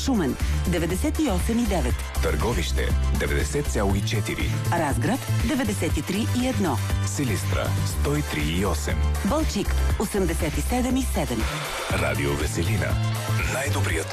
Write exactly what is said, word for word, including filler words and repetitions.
Шумен деветдесет и осем и девет, Търговище деветдесет цяло и четири, Разград деветдесет и три и едно, Силистра сто и три и осем, Балчик осемдесет и седем и седем. Радио Веселина. Най-добрият